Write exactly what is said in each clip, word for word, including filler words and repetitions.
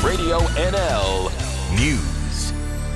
Radio N L News.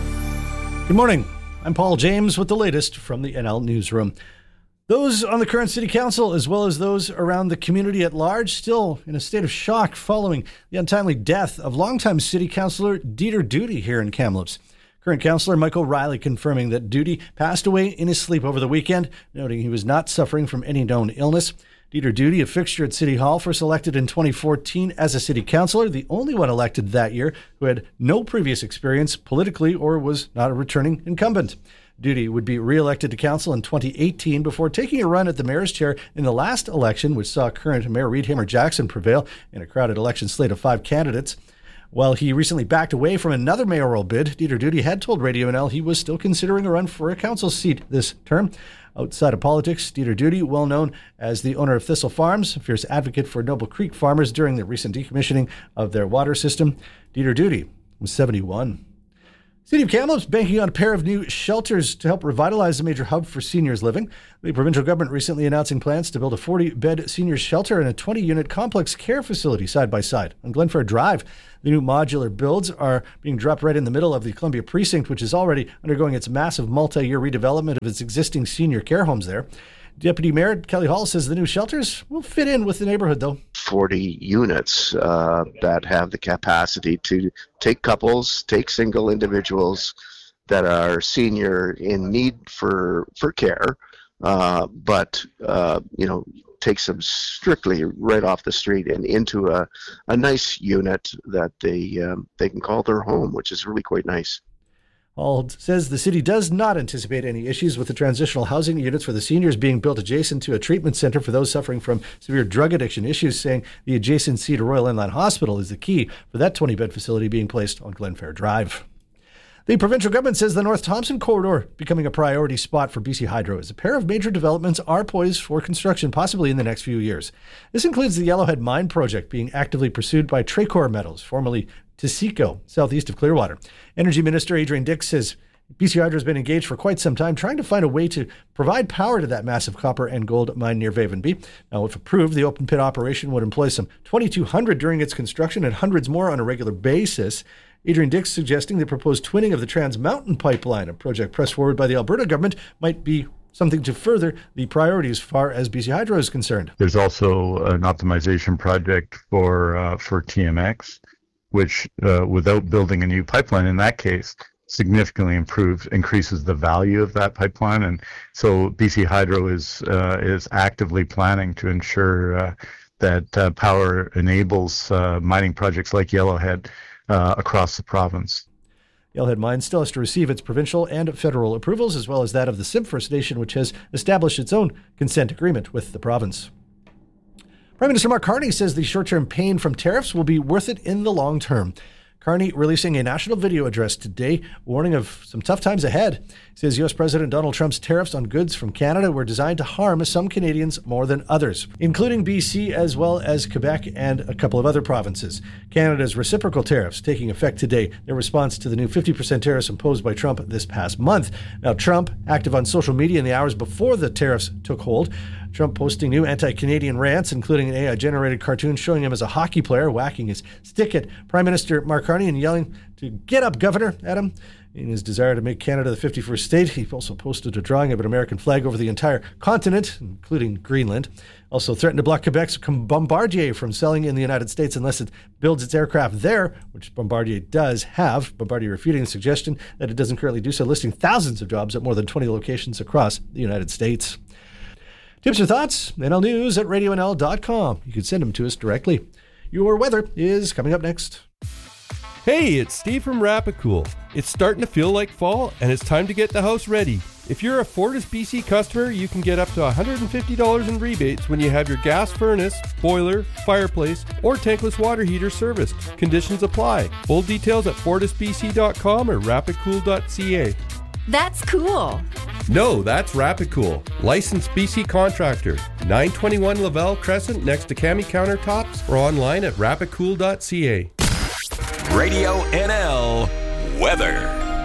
Good morning. I'm Paul James with the latest from the N L Newsroom. Those on the current city council, as well as those around the community at large, still in a state of shock following the untimely death of longtime city councillor Dieter Duty here in Kamloops. Current councillor Michael Riley confirming that Duty passed away in his sleep over the weekend, noting he was not suffering from any known illness. Dieter Duty, a fixture at City Hall, first elected in twenty fourteen as a city councillor, the only one elected that year who had no previous experience politically or was not a returning incumbent. Duty would be re-elected to council in twenty eighteen before taking a run at the mayor's chair in the last election, which saw current Mayor Reed Hammer-Jackson prevail in a crowded election slate of five candidates. While he recently backed away from another mayoral bid, Dieter Duty had told Radio N L he was still considering a run for a council seat this term. Outside of politics, Dieter Duty, well known as the owner of Thistle Farms, a fierce advocate for Noble Creek farmers during the recent decommissioning of their water system. Dieter Duty was seventy-one. City of Kamloops banking on a pair of new shelters to help revitalize a major hub for seniors living. The provincial government recently announcing plans to build a forty-bed seniors shelter and a twenty-unit complex care facility side by side on Glenfair Drive. The new modular builds are being dropped right in the middle of the Columbia Precinct, which is already undergoing its massive multi-year redevelopment of its existing senior care homes there. Deputy Mayor Kelly Hall says the new shelters will fit in with the neighborhood, though. forty units uh, that have the capacity to take couples, take single individuals that are senior in need for for care, uh, but uh, you know, takes them strictly right off the street and into a, a nice unit that they um, they can call their home, which is really quite nice. Hall says the city does not anticipate any issues with the transitional housing units for the seniors being built adjacent to a treatment center for those suffering from severe drug addiction issues, saying the adjacency to Royal Inland Hospital is the key for that twenty-bed facility being placed on Glenfair Drive. The provincial government says the North Thompson corridor becoming a priority spot for B C Hydro as a pair of major developments are poised for construction possibly in the next few years. This includes the Yellowhead Mine project being actively pursued by Tracor Metals, formerly Taseko, southeast of Clearwater. Energy Minister Adrian Dix says B C Hydro has been engaged for quite some time trying to find a way to provide power to that massive copper and gold mine near Vavenby. Now, if approved, the open pit operation would employ some twenty-two hundred during its construction and hundreds more on a regular basis. Adrian Dix suggesting the proposed twinning of the Trans Mountain Pipeline, a project pressed forward by the Alberta government, might be something to further the priority as far as B C Hydro is concerned. There's also an optimization project for uh, for T M X, which, uh, without building a new pipeline, in that case, significantly improves, increases the value of that pipeline. And so B C Hydro is uh, is actively planning to ensure uh, that uh, power enables uh, mining projects like Yellowhead uh, across the province. Yellowhead Mine still has to receive its provincial and federal approvals, as well as that of the Sim First Nation, which has established its own consent agreement with the province. Prime Minister Mark Carney says the short-term pain from tariffs will be worth it in the long term. Carney releasing a national video address today, warning of some tough times ahead. He says U S President Donald Trump's tariffs on goods from Canada were designed to harm some Canadians more than others, including B C as well as Quebec and a couple of other provinces. Canada's reciprocal tariffs taking effect today, their response to the new fifty percent tariffs imposed by Trump this past month. Now, Trump, active on social media in the hours before the tariffs took hold, Trump posting new anti-Canadian rants, including an A I-generated cartoon showing him as a hockey player whacking his stick at Prime Minister Mark Carney and yelling to "Get up, Governor," at him. In his desire to make Canada the fifty-first state, he also posted a drawing of an American flag over the entire continent, including Greenland. Also threatened to block Quebec's Bombardier from selling in the United States unless it builds its aircraft there, which Bombardier does have. Bombardier refuting the suggestion that it doesn't currently do so, listing thousands of jobs at more than twenty locations across the United States. Tips or thoughts? N L News at radio n l dot com. You can send them to us directly. Your weather is coming up next. Hey, it's Steve from Rapicool. It's starting to feel like fall, and it's time to get the house ready. If you're a Fortis B C customer, you can get up to one hundred fifty dollars in rebates when you have your gas furnace, boiler, fireplace, or tankless water heater serviced. Conditions apply. Full details at fortis b c dot com or rapicool dot c a. That's cool. No, that's Rapicool. Licensed B C contractor. nine twenty-one Lavelle Crescent next to Cami Countertops or online at rapicool dot c a. Radio N L weather.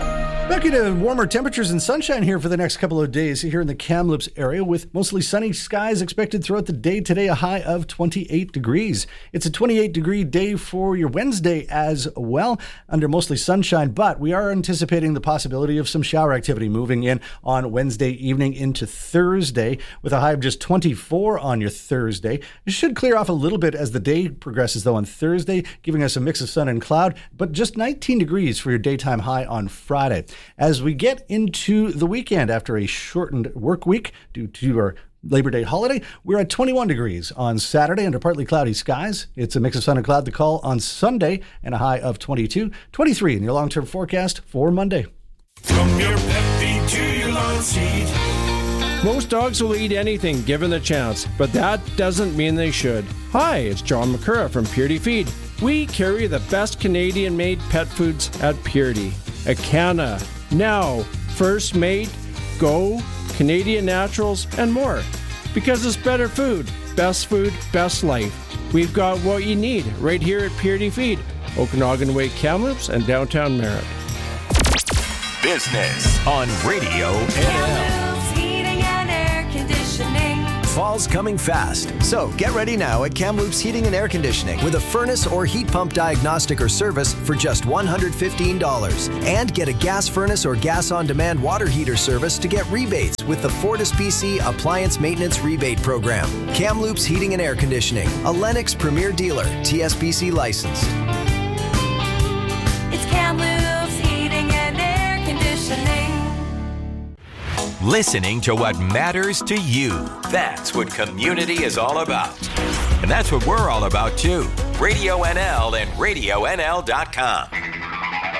Back into warmer temperatures and sunshine here for the next couple of days here in the Kamloops area, with mostly sunny skies expected throughout the day today, a high of twenty-eight degrees. It's a twenty-eight degree day for your Wednesday as well, under mostly sunshine, but we are anticipating the possibility of some shower activity moving in on Wednesday evening into Thursday, with a high of just twenty-four on your Thursday. It should clear off a little bit as the day progresses, though, on Thursday, giving us a mix of sun and cloud, but just nineteen degrees for your daytime high on Friday. As we get into the weekend after a shortened work week due to our Labor Day holiday, we're at twenty-one degrees on Saturday under partly cloudy skies. It's a mix of sun and cloud to call on Sunday and a high of twenty-two, twenty-three in your long-term forecast for Monday. From your pet feed to your lawn seed. Most dogs will eat anything given the chance, but that doesn't mean they should. Hi, it's John McCurra from Purity Feed. We carry the best Canadian-made pet foods at Purity. Acana, Now, First Mate, Go, Canadian Naturals, and more. Because it's better food, best food, best life. We've got what you need right here at Purity Feed, Okanagan Way, Kamloops, and downtown Merritt. Business on Radio N L. Kamloops Heating and Air Conditioning. Fall's coming fast, so get ready now at Kamloops Heating and Air Conditioning with a furnace or heat pump diagnostic or service for just one hundred fifteen dollars. And get a gas furnace or gas on-demand water heater service to get rebates with the Fortis B C Appliance Maintenance Rebate Program. Kamloops Heating and Air Conditioning, a Lennox Premier Dealer, T S B C licensed. It's Kamloops Heating and Air Conditioning. Listening to what matters to you. That's what community is all about. And that's what we're all about, too. Radio N L and radio N L dot com.